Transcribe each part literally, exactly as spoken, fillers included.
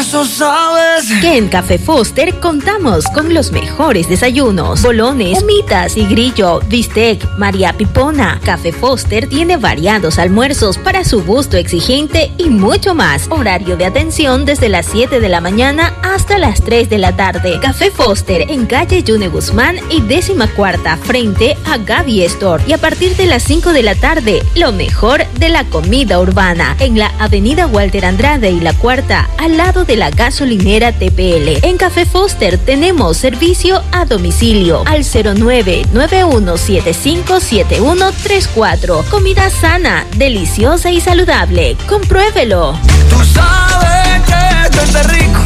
eso sabes que en Café Foster contamos con los mejores desayunos, bolones, humitas y grillo, bistec, María Pipona. Café Foster tiene variados almuerzos para su gusto exigente y mucho más. Horario de atención desde las siete de la mañana hasta las tres de la tarde. Café Foster en calle Yune Guzmán y décima cuarta frente a Gaby Store. Y a partir de las cinco de la tarde, lo mejor de la comida urbana en la avenida Walter Andrade y la cuarta, al lado de la gasolinera T P L. En Café Foster tenemos servicio a domicilio al cero nueve nueve uno siete cinco siete uno tres cuatro. Comida sana, deliciosa y saludable. Compruébelo. Tú sabes que esto es rico.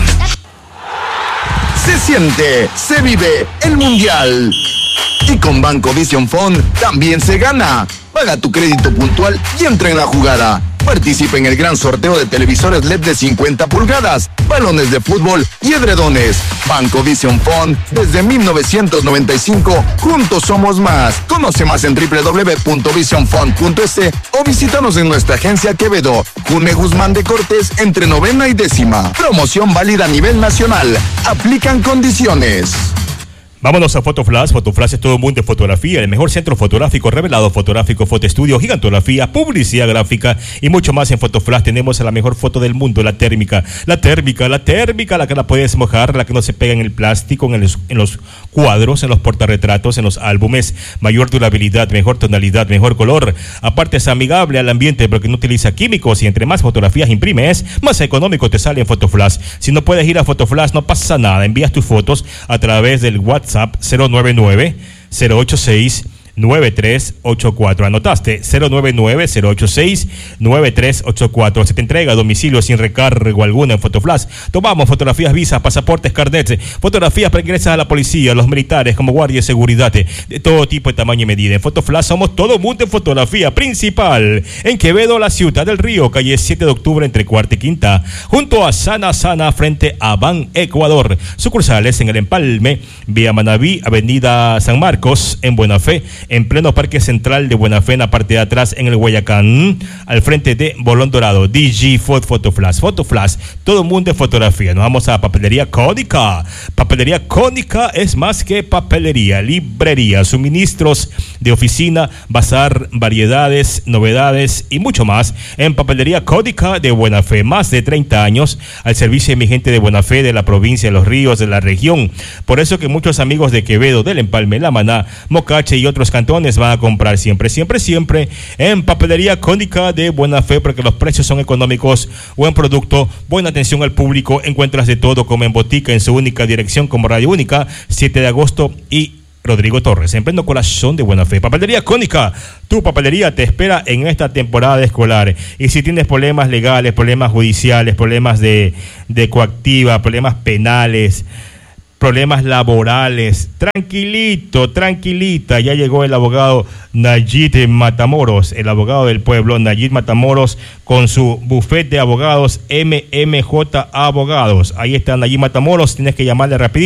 Se siente, se vive el Mundial. Y con Banco Vision Fund también se gana. Paga tu crédito puntual y entra en la jugada. Participa en el gran sorteo de televisores L E D de cincuenta pulgadas, balones de fútbol y edredones. Banco Vision Fund, desde mil novecientos noventa y cinco, juntos somos más. Conoce más en doble u doble u doble u punto vision fund punto es o visítanos en nuestra agencia Quevedo, June Guzmán de Cortés, entre novena y décima. Promoción válida a nivel nacional. Aplican condiciones. Vámonos a Fotoflash. Fotoflash es todo un mundo de fotografía, el mejor centro fotográfico, revelado fotográfico, fotoestudio, gigantografía, publicidad gráfica y mucho más. En Fotoflash tenemos la mejor foto del mundo, la térmica, la térmica, la térmica, la que la puedes mojar, la que no se pega en el plástico, en, el, en los cuadros, en los portarretratos, en los álbumes, mayor durabilidad, mejor tonalidad, mejor color. Aparte es amigable al ambiente porque no utiliza químicos y entre más fotografías imprimes, más económico te sale en Fotoflash. Si no puedes ir a Fotoflash, no pasa nada, envías tus fotos a través del WhatsApp cero nueve nueve cero ocho seis nueve tres ocho cuatro. Anotaste cero nueve nueve cero ocho seis nueve tres ocho cuatro. Se te entrega a domicilio sin recargo alguna en Fotoflash. Tomamos fotografías, visas, pasaportes, carnets, fotografías para ingresar a la policía, a los militares, como guardia de seguridad, de todo tipo de tamaño y medida. En Fotoflash somos todo mundo en fotografía. Principal en Quevedo, la Ciudad del Río, calle siete de octubre entre cuarta y quinta, junto a Sana Sana frente a Ban Ecuador. Sucursales en el Empalme, vía Manaví, avenida San Marcos en Buena Fe, en pleno Parque Central de Buena Fe, en la parte de atrás en el Guayacán, al frente de Bolón Dorado. D G Food Fotoflash. Fotoflash, todo mundo de fotografía. Nos vamos a Papelería Cónica. Papelería Cónica es más que papelería, librería, suministros de oficina, bazar, variedades, novedades y mucho más. En Papelería Cónica de Buena Fe, más de treinta años al servicio de mi gente de Buena Fe, de la provincia, de los ríos, de la región. Por eso que muchos amigos de Quevedo, del Empalme, La Maná, Mocache y otros cantones van a comprar siempre, siempre, siempre en Papelería Cónica de Buena Fe, porque los precios son económicos, buen producto, buena atención al público, encuentras de todo como en botica, en su única dirección como Radio Única, siete de agosto y Rodrigo Torres, en pleno corazón de Buena Fe. Papelería Cónica, tu papelería te espera en esta temporada escolar. Y si tienes problemas legales, problemas judiciales, problemas de, de coactiva, problemas penales, problemas laborales, tranquilito, tranquilita, ya llegó el abogado Nayib Matamoros, el abogado del pueblo, Nayib Matamoros, con su bufete de abogados M M J Abogados. Ahí está Nayib Matamoros, tienes que llamarle rapidito.